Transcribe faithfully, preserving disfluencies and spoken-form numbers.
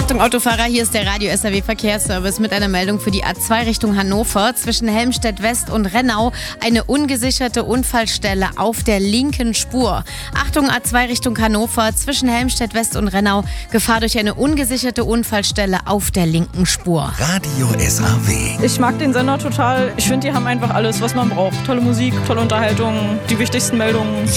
Achtung Autofahrer, hier ist der Radio S R W Verkehrsservice mit einer Meldung für die A zwei Richtung Hannover. Zwischen Helmstedt West und Rennau eine ungesicherte Unfallstelle auf der linken Spur. Achtung A zwei Richtung Hannover, zwischen Helmstedt West und Rennau Gefahr durch eine ungesicherte Unfallstelle auf der linken Spur. Radio S R W. Ich mag den Sender total. Ich finde, die haben einfach alles, was man braucht. Tolle Musik, tolle Unterhaltung, die wichtigsten Meldungen.